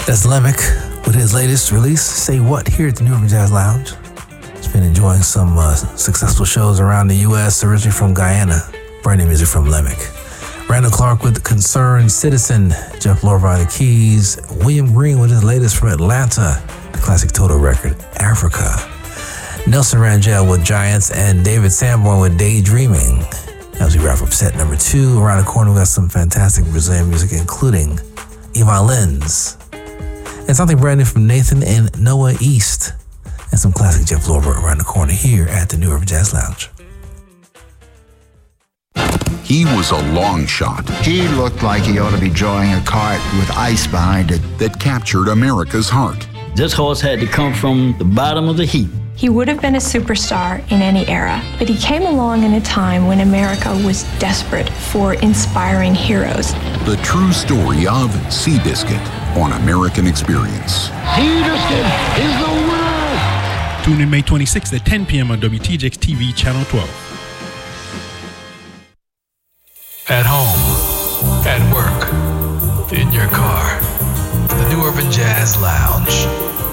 That's Lemick with his latest release, Say What, here at the New Urban Jazz Lounge. He's been enjoying some successful shows around the U.S., originally from Guyana. Brand new music from Lemick. Randall Clark with Concerned Citizen, Jeff Lorber on the keys, William Green with his latest from Atlanta, the classic Toto record, Africa. Nelson Rangel with Giants, and David Sanborn with Daydreaming. As we wrap up set number 2, around the corner we got some fantastic Brazilian music, including Ivan Lins, and something brand new from Nathan and Noah East, and some classic Jeff Lorber around the corner here at the New Urban Jazz Lounge. He was a long shot. He looked like he ought to be drawing a cart with ice behind it. That captured America's heart. This horse had to come from the bottom of the heap. He would have been a superstar in any era, but he came along in a time when America was desperate for inspiring heroes. The true story of Seabiscuit on American Experience. Seabiscuit is the winner! Tune in May 26th at 10 p.m. on WTJX TV, Channel 12. At home, at work, in your car, the New Urban Jazz Lounge.